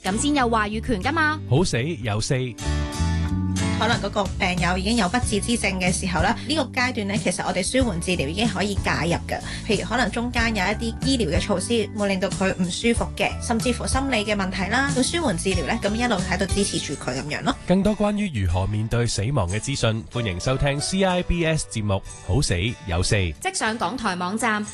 咁先有話語權㗎嘛。 好死有四。 可能嗰個病友已經有不治之症嘅時候咧，呢個階段咧，其實我哋舒緩治療已經可以介入嘅。譬如可能中間有一啲醫療嘅措施，會令到佢唔舒服嘅，甚至乎心理嘅問題啦。咁舒緩治療咧，咁一路喺度支持住佢咁樣咯。 更多關於如何面對死亡嘅資訊，歡迎收聽 CIBS 節目《好死有四》。 即上港台網站